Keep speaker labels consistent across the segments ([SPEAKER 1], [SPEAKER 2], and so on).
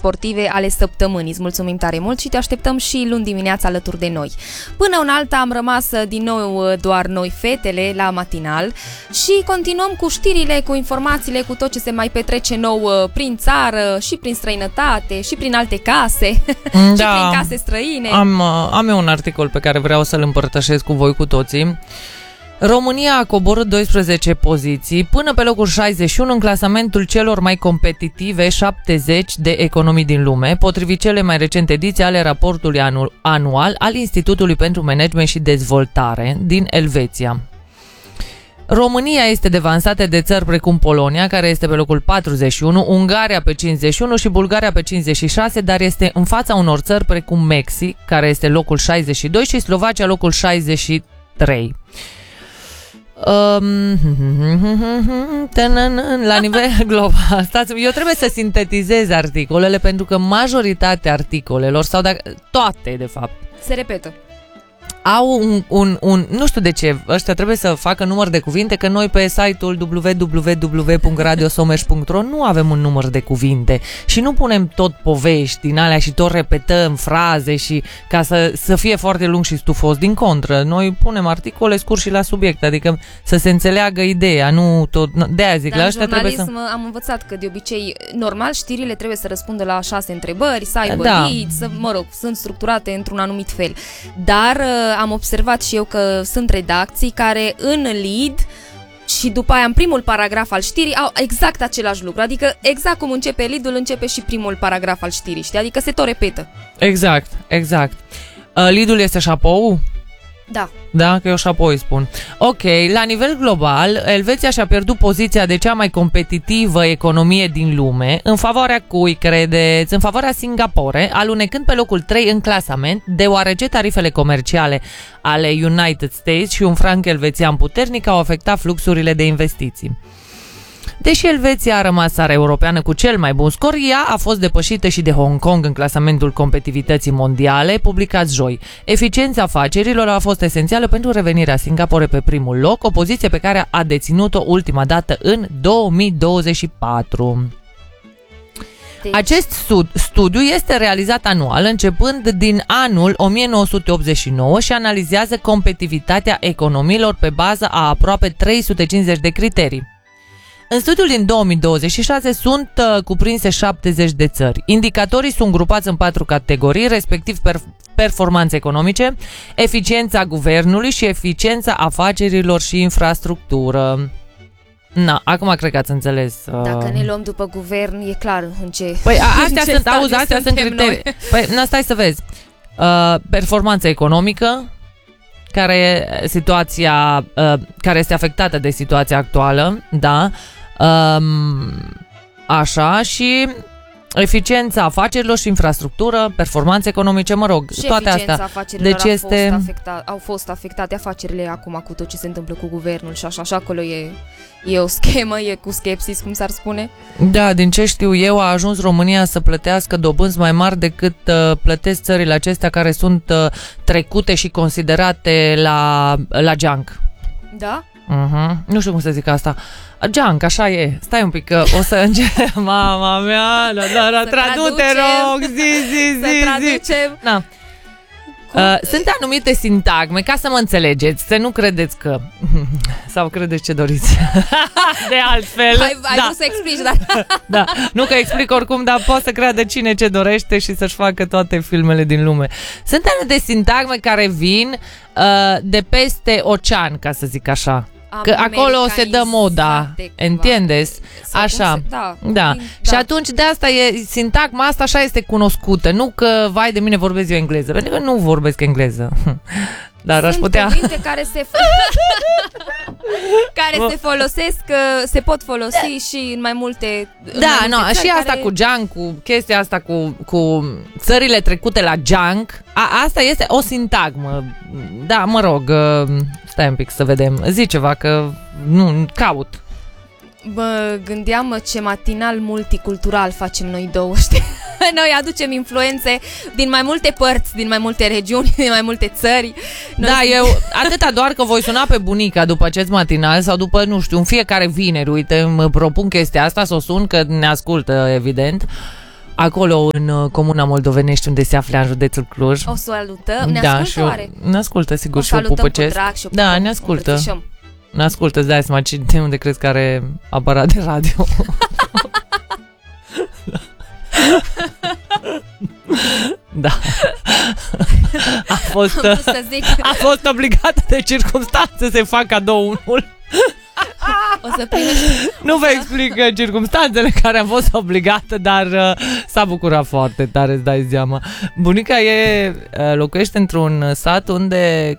[SPEAKER 1] sportive ale săptămânii. Îți mulțumim tare mult și te așteptăm și luni dimineața alături de noi. Până în alta am rămas din nou doar noi fetele la matinal și continuăm cu știrile, cu informațiile, cu tot ce se mai petrece nou prin țară și prin străinătate și prin alte case și prin case străine.
[SPEAKER 2] Am eu un articol pe care vreau să-l împărtășesc cu voi cu toții. România a coborât 12 poziții până pe locul 61 în clasamentul celor mai competitive 70 de economii din lume, potrivit cele mai recente ediții ale raportului anual al Institutului pentru Management și Dezvoltare din Elveția. România este devansată de țări precum Polonia, care este pe locul 41, Ungaria pe 51 și Bulgaria pe 56, dar este în fața unor țări precum Mexic, care este locul 62 și Slovacia locul 63. La nivel global, eu trebuie să sintetizez articolele pentru că majoritatea articolelor, sau toate de fapt,
[SPEAKER 1] se repetă.
[SPEAKER 2] Au un nu știu de ce, ăștia trebuie să facă număr de cuvinte, că noi pe site-ul www.radiosomeș.ro nu avem un număr de cuvinte și nu punem tot povești din alea și tot repetăm fraze și ca să fie foarte lung și stufos. Din contră, noi punem articole scurt și la subiect, adică să se înțeleagă ideea, nu tot. De-aia zic, la ăștia trebuie să...
[SPEAKER 1] am învățat că de obicei, normal, știrile trebuie să răspundă la 6 întrebări, să aibă sunt structurate într-un anumit fel. Dar am observat și eu că sunt redacții care în lead și după aia în primul paragraf al știrii au exact același lucru. Adică exact cum începe lead-ul, începe și primul paragraf al știrii, știi? Adică se tot repetă.
[SPEAKER 2] Exact. Lead-ul este șapou?
[SPEAKER 1] Da.
[SPEAKER 2] Da, că eu șapou îi spun. Ok, la nivel global, Elveția și-a pierdut poziția de cea mai competitivă economie din lume. În favoarea cui credeți? În favoarea Singapore, alunecând pe locul 3 în clasament, deoarece tarifele comerciale ale United States și un franc elvețian puternic au afectat fluxurile de investiții. Deși Elveția a rămas țara europeană cu cel mai bun scor, ea a fost depășită și de Hong Kong în clasamentul competitivității mondiale, publicat joi. Eficiența afacerilor a fost esențială pentru revenirea Singapore pe primul loc, o poziție pe care a deținut-o ultima dată în 2024. Acest studiu este realizat anual începând din anul 1989 și analizează competitivitatea economiilor pe bază a aproape 350 de criterii. În studiul din 2026 sunt cuprinse 70 de țări. Indicatorii sunt grupați în 4 categorii, respectiv performanțe economice, eficiența guvernului și eficiența afacerilor și infrastructură. Acum cred că ați înțeles.
[SPEAKER 1] Dacă ne luăm după guvern, e clar în ce...
[SPEAKER 2] Păi astea sunt criterii. Păi stai să vezi. Performanța economică, care e situația, care este afectată de situația actuală, da? Așa, și eficiența afacerilor și infrastructură, performanțe economice, și toate astea.
[SPEAKER 1] Deci au fost afectate afacerile acum cu tot ce se întâmplă cu guvernul și așa acolo e o schemă, e cu skepsis, cum s-ar spune.
[SPEAKER 2] Da, din ce știu eu, a ajuns România să plătească dobânzi mai mari decât plătesc țările acestea care sunt trecute și considerate la junk.
[SPEAKER 1] Da?
[SPEAKER 2] Nu știu cum să zic asta. Junk, așa e. Stai un pic că o să încep. Mama mea, traduce, rog, zi.
[SPEAKER 1] Să traducem.
[SPEAKER 2] Na. Sunt anumite sintagme, ca să mă înțelegeți, să nu credeți că... Sau credeți ce doriți. De altfel.
[SPEAKER 1] Ai vrut să explici, dar...
[SPEAKER 2] Da, nu că explic oricum, dar poate să creadă cine ce dorește și să-și facă toate filmele din lume. Sunt anumite sintagme care vin de peste ocean, ca să zic așa. Că acolo se dă moda, entiendes? Așa, da. Și atunci de asta e sintagma asta, așa este cunoscută. Nu că, vai de mine, vorbesc eu engleză, pentru că nu vorbesc engleză. Dar aș putea...
[SPEAKER 1] Sunt cuvinte care se folosesc, se pot folosi și în mai multe...
[SPEAKER 2] Și asta cu junk, cu chestia asta cu țările trecute la junk, asta este o sintagmă. Da, mă rog, stai un pic să vedem. Zi ceva, că nu caut.
[SPEAKER 1] Mă gândeam ce matinal multicultural facem noi două, știi? Noi aducem influențe din mai multe părți, din mai multe regiuni, din mai multe țări.
[SPEAKER 2] Eu atâta doar că voi suna pe bunica după acest matinal sau după, nu știu, în fiecare vineri, uite, îmi propun chestia asta, să o sun, că ne ascultă, evident. acolo în Comuna Moldovenești, unde se află în județul Cluj.
[SPEAKER 1] O salutăm. Ne ascultă oare?
[SPEAKER 2] Ne ascultă, sigur,
[SPEAKER 1] o
[SPEAKER 2] și o pupăcesc. Da, ne ascultă. Ne ascultă, îți dai seama de unde crezi că are aparat de radio. Da. A fost obligată de circunstanțe să-i fac cadou unul.
[SPEAKER 1] O să primești.
[SPEAKER 2] Nu vă explic circumstanțele care am fost obligată, dar s-a bucurat foarte tare, îți dai seama. Bunica locuiește într-un sat unde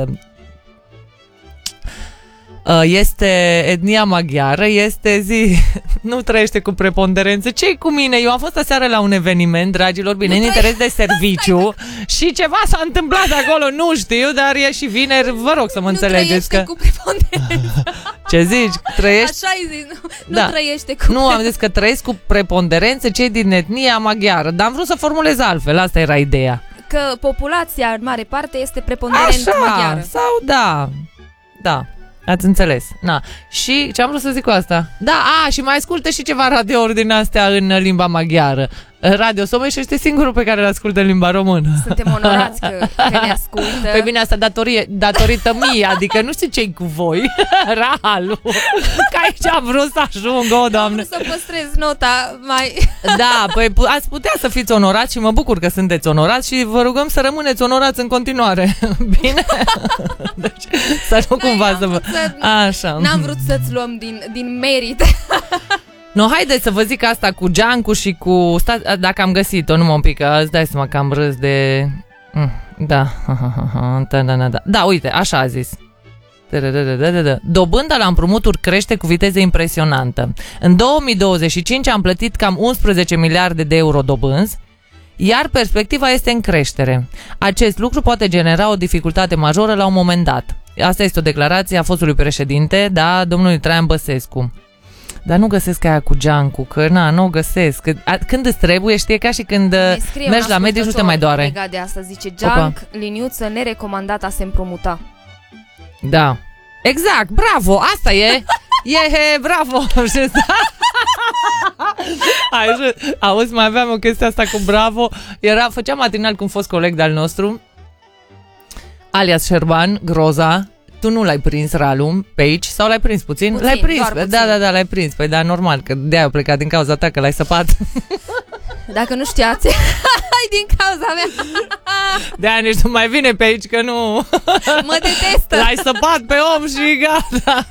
[SPEAKER 2] este etnia maghiară, nu trăiește cu preponderență. Ce-i cu mine? Eu am fost aseară la un eveniment, dragilor, bine, în interes de serviciu și ceva s-a întâmplat acolo, nu știu, dar e și vineri, vă rog să mă înțelegeți că...
[SPEAKER 1] cu preponderență.
[SPEAKER 2] Ce zici? Trăiești?
[SPEAKER 1] Așa ai zis, nu trăiește cu...
[SPEAKER 2] Nu, am zis că trăiesc cu preponderență cei din etnia maghiară, dar am vrut să formulez altfel, asta era ideea.
[SPEAKER 1] Că populația, în mare parte, este preponderent maghiară.
[SPEAKER 2] Sau da. Ați înțeles. Na. Și ce am vrut să zic cu asta? Da, și mai ascultă și ceva radiouri din astea în limba maghiară. Radio Someș este singurul pe care îl ascultă în limba română.
[SPEAKER 1] Suntem onorați că ne ascultă.
[SPEAKER 2] Pe bine, asta datorită mie, adică nu știu ce-i cu voi. Ralu. Că aici am vrut să ajung, Doamne.
[SPEAKER 1] Am vrut să păstrez nota mai...
[SPEAKER 2] Da, păi ați putea să fiți onorați și mă bucur că sunteți onorați și vă rugăm să rămâneți onorați în continuare. Bine? Deci, să nu cumva să vă... Așa.
[SPEAKER 1] N-am vrut să-ți luăm din merit.
[SPEAKER 2] No, haideți să vă zic asta cu Giancu și cu... Dacă am găsit-o, numai un pic, îți dai seama că am râs de... Da. Da, uite, așa a zis. Dobânda la împrumuturi crește cu viteză impresionantă. În 2025 am plătit cam 11 miliarde de euro dobânzi, iar perspectiva este în creștere. Acest lucru poate genera o dificultate majoră la un moment dat. Asta este o declarație a fostului președinte, domnului Traian Băsescu. Dar nu găsesc aia cu Giancu, că nu o găsesc. Când îți trebuie, știe, ca și când mergi la medic și nu te mai doare.
[SPEAKER 1] Legat de asta, zice Gianc, liniuță nerecomandată a se împrumuta.
[SPEAKER 2] Da. Exact, bravo, asta e. Bravo. Auzi, mai aveam o chestie asta cu bravo. Făceam matinal cu un fost coleg de-al nostru, alias Șerban, Groza. Tu nu l-ai prins, Ralu, pe aici? Sau l-ai prins puțin? L-ai prins, da, l-ai prins. Păi da, normal, că de-aia a plecat din cauza ta, că l-ai săpat.
[SPEAKER 1] Dacă nu știați, din cauza mea.
[SPEAKER 2] De-aia nici nu mai vine pe aici, că nu...
[SPEAKER 1] Mă detestă.
[SPEAKER 2] L-ai săpat pe om și gata.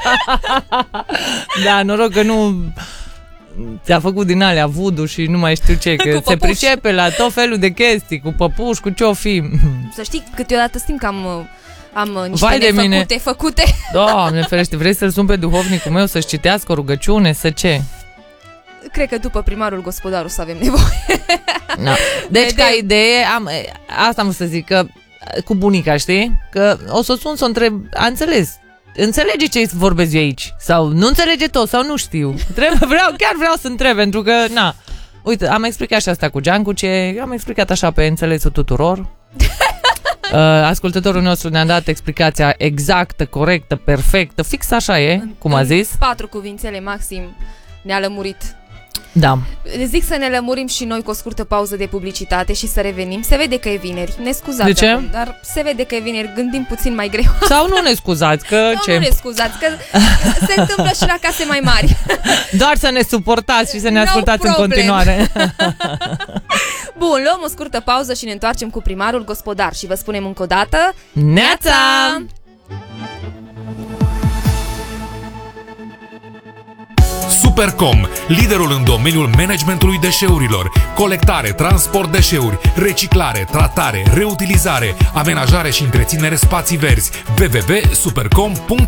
[SPEAKER 2] Da, noroc că nu... ți-a făcut din alea voodoo și nu mai știu ce, că se pricepe la tot felul de chestii, cu păpuși, cu ce-o fi.
[SPEAKER 1] Să știi, câteodată simt că am niște făcute.
[SPEAKER 2] Doamne ferește, vrei să-l sun pe duhovnicul meu să-și citească o rugăciune, să ce?
[SPEAKER 1] Cred că după primarul gospodarul să avem nevoie.
[SPEAKER 2] No. Deci, ca idee, asta am să zic, că cu bunica, știi? Că o să sun să o întreb, înțelege ce vorbesc eu aici? Sau nu înțelege tot, sau nu știu. Chiar vreau să întreb, pentru că, uite, am explicat și asta cu Giancu, am explicat așa pe înțelesul tuturor. Ascultătorul nostru ne-a dat explicația exactă, corectă, perfectă, fix așa e, cum a zis.
[SPEAKER 1] 4 cuvințele maxim ne-a lămurit.
[SPEAKER 2] Da.
[SPEAKER 1] Zic să ne lămurim și noi cu o scurtă pauză de publicitate și să revenim. Se vede că e vineri, ne scuzați.
[SPEAKER 2] De ce?
[SPEAKER 1] Acum, dar se vede că e vineri, gândim puțin mai greu.
[SPEAKER 2] Sau nu ne scuzați, că
[SPEAKER 1] ce? Nu ne scuzați, că se întâmplă și la case mai mari. Doar
[SPEAKER 2] să ne suportați și să ne ascultați în continuare.
[SPEAKER 1] Bun, luăm o scurtă pauză și ne întoarcem cu primarul gospodar și vă spunem încă o dată:
[SPEAKER 2] Neața!
[SPEAKER 3] Supercom, liderul în domeniul managementului deșeurilor, colectare, transport deșeuri, reciclare, tratare, reutilizare, amenajare și întreținere spații verzi. www.supercom.ro